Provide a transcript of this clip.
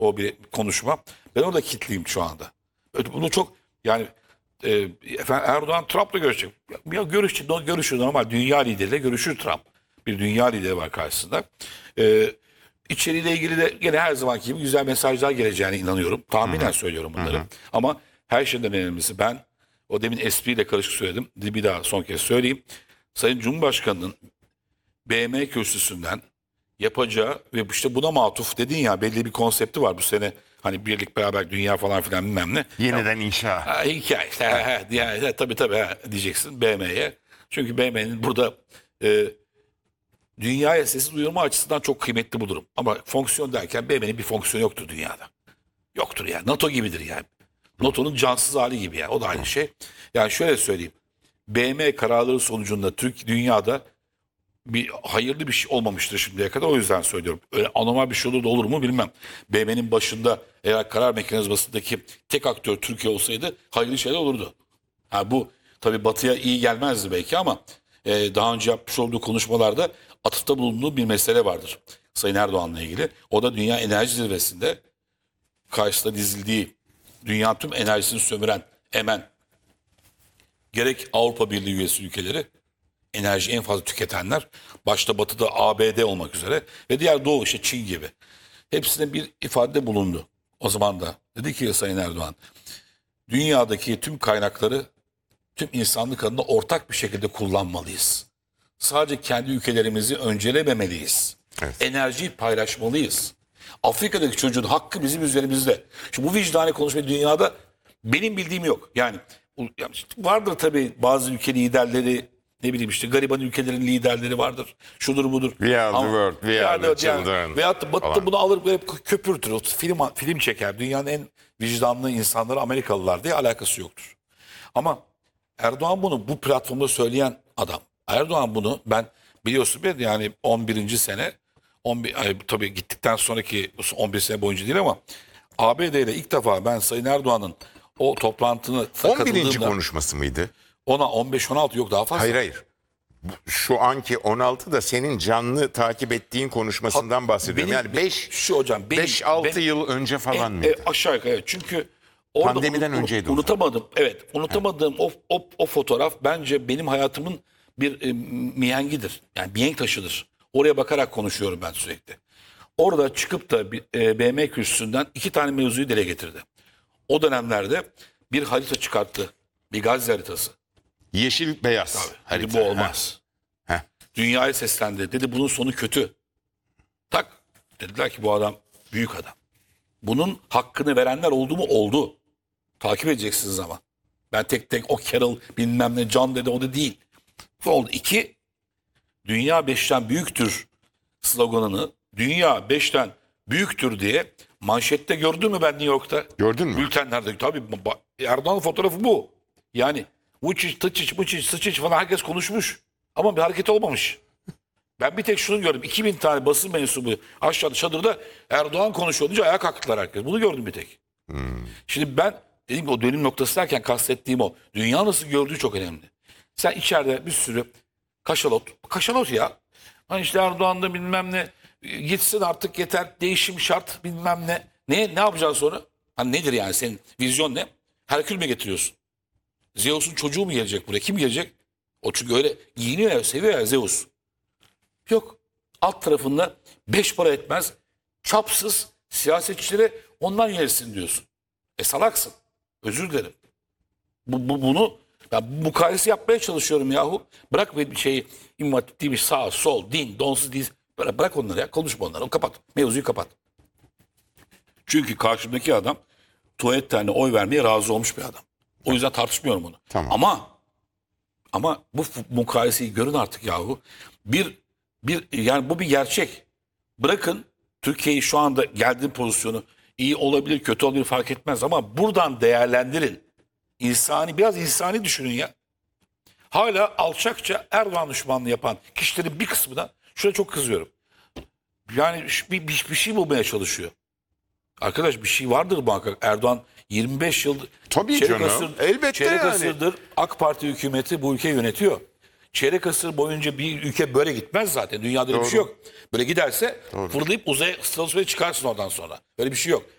o bir konuşma. Ben orada kilitliyim şu anda. Bunu çok yani efendim Erdoğan Trump'la görüşecek. Ya görüşür normal dünya lideriyle görüşür Trump. Bir dünya lideri var karşısında. İçeriğiyle ilgili de gene her zamanki gibi güzel mesajlar geleceğine inanıyorum. Tahminen söylüyorum bunları. Ama her şeyden önemlisi ben o demin espriyle karışık söyledim. Bir daha son kez söyleyeyim. Sayın Cumhurbaşkanı'nın BM kürsüsünden yapacağı ve işte buna matuf dedin ya belli bir konsepti var bu sene. Hani birlik beraber dünya falan filan bilmem ne. Yeniden inşa. Ha, hikaye işte tabii diyeceksin BM'ye. Çünkü BM'nin burada dünyaya sesi duyurma açısından çok kıymetli bu durum. Ama fonksiyon derken BM'nin bir fonksiyonu yoktur dünyada. Yoktur yani. NATO gibidir yani. NATO'nun cansız hali gibi yani. O da aynı şey. Yani şöyle söyleyeyim. BM kararları sonucunda dünyada bir hayırlı bir şey olmamıştır şimdiye kadar. O yüzden söylüyorum. Öyle anormal bir şey olur da olur mu bilmem. BM'nin başında eğer karar mekanizmasındaki tek aktör Türkiye olsaydı hayırlı şeyler olurdu. Ha, bu tabii Batı'ya iyi gelmezdi belki ama daha önce yapmış olduğu konuşmalarda atıfta bulunduğu bir mesele vardır. Sayın Erdoğan'la ilgili. O da Dünya Enerji Zirvesi'nde karşısında dizildiği dünya tüm enerjisini sömüren emen gerek Avrupa Birliği üyesi ülkeleri enerji en fazla tüketenler başta Batı'da ABD olmak üzere ve diğer Doğu işte Çin gibi. Hepsine bir ifade bulundu. O zaman da dedi ki Sayın Erdoğan dünyadaki tüm kaynakları tüm insanlık adına ortak bir şekilde kullanmalıyız. Sadece kendi ülkelerimizi öncelememeliyiz. Evet. Enerjiyi paylaşmalıyız. Afrika'daki çocuğun hakkı bizim üzerimizde. Şimdi bu vicdani konuşma dünyada benim bildiğim yok. Yani vardır tabii bazı ülke liderleri, ne bileyim işte gariban ülkelerin liderleri vardır. Şudur budur. We are the world, we are the children. Veyahut da Batı'da bunu alır böyle köpürtür. Film çeker. Dünyanın en vicdanlı insanları Amerikalılar diye alakası yoktur. Ama Erdoğan bunu bu platformda söyleyen adam. Erdoğan bunu ben biliyorsun ben yani 11. sene 11 tabii gittikten sonraki 11 sene boyunca değil ama ABD'de ilk defa ben Sayın Erdoğan'ın o toplantına 11. katıldığımda konuşması mıydı? ona 15-16 yok daha fazla. Hayır. Şu anki 16 da senin canlı takip ettiğin konuşmasından bahsediyorum. Benim- Yani 5 şu hocam benim 5-6 yıl önce falan mıydı? aşağı yukarı evet. Çünkü orada Pandemiden önceydi o unutamadım. Evet, unutamadığım o fotoğraf bence benim hayatımın bir mihengidir. Yani mihenk taşıdır. Oraya bakarak konuşuyorum ben sürekli. Orada çıkıp da BM kürsüsünden 2 tane mevzuyu dile getirdi. O dönemlerde bir harita çıkarttı. Bir Gazze haritası. Yeşil beyaz Dedi harita. bu olmaz. Heh. Dünyaya seslendi. Dedi bunun sonu kötü. Tak. Dediler ki bu adam büyük adam. Bunun hakkını verenler oldu mu? Oldu. Takip edeceksiniz ama. Ben tek tek o Carol bilmem ne Can dedi o da değil. Oldu. 2. Dünya 5'ten büyüktür sloganını Dünya 5'ten büyüktür diye manşette gördün mü ben New York'ta? Gördün mü? Bültenlerde. Tabii Erdoğan'ın fotoğrafı bu. Yani Vučić, Tıçiç, Mıçiç, Sıçiç falan herkes konuşmuş. Ama bir hareket olmamış. Ben bir tek şunu gördüm. 2000 tane basın mensubu aşağıda çadırda Erdoğan konuşuyor deyince ayağa kalktılar herkes. Bunu gördüm bir tek. Şimdi ben dedim ki o dönüm noktası derken kastettiğim o. Dünya nasıl gördüğü çok önemli. Sen içeride bir sürü kaşalot ya. Hani işte Erdoğan da bilmem ne gitsin artık yeter değişim şart bilmem ne. Ne yapacaksın sonra? Hani nedir yani senin vizyon ne? Herkül mü getiriyorsun? Zeus'un çocuğu mu gelecek buraya? Kim gelecek? O çünkü öyle giyiniyor ya, seviyor ya Zeus. Yok. Alt tarafında 5 para etmez, çapsız siyasetçilere ondan yersin diyorsun. Salaksın. Özür dilerim. Bunu ben mukayese yapmaya çalışıyorum yahu. Bırak bir şeyi İmam Hatip demiş sağ, sol, din, donsuz değil. Bırak onları ya. Konuşma onları. Kapat. Mevzuyu kapat. Çünkü karşımdaki adam tuvalet tane oy vermeye razı olmuş bir adam. O yüzden tartışmıyorum onu. Tamam. Ama bu mukayeseyi görün artık yahu. Yani bu bir gerçek. Bırakın Türkiye'yi şu anda geldiği pozisyonu iyi olabilir, kötü olabilir fark etmez ama buradan değerlendirin. Biraz insani düşünün ya. Hala alçakça Erdoğan düşmanlığı yapan kişilerin bir kısmına şuna çok kızıyorum. Yani bir şey bulmaya çalışıyor. Arkadaş bir şey vardır muhakkak. Erdoğan 25 yıl Tabii canım. Elbette çeyrek yani. asırdır AK Parti hükümeti bu ülkeyi yönetiyor. Çeyrek asır boyunca bir ülke böyle gitmez zaten. Dünyada öyle bir şey yok. Böyle giderse fırlayıp uzaya stratosfere çıkarsın oradan sonra. Böyle bir şey yok.